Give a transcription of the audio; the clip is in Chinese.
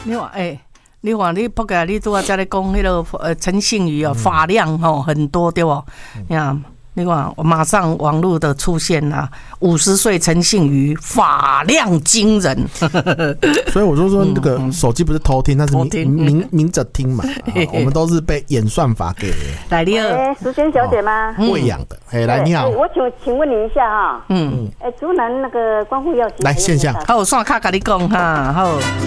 你看，你看，你扑个，你拄仔才咧讲迄个陈信宇哦，发量吼很多对不？你看，马上网络的出现啦，50岁陈信宇发量惊人， 所以我就说那个手机不是偷听，那是明着听嘛，我们都是被演算法给来你好， 淑娟小姐吗？ 喂养的，来你好， 我请问你一下哈，竹南那个观护药局来线下， 好，线卡跟你讲哈，好。